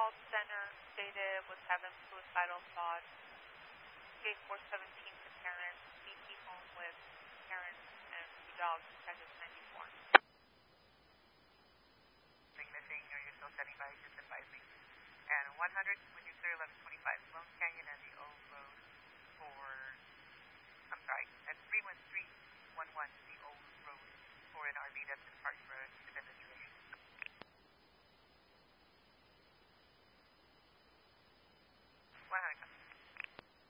called center, stated was having suicidal thoughts. Gave 417 to parents, BP home with parents and 2 dogs, had to send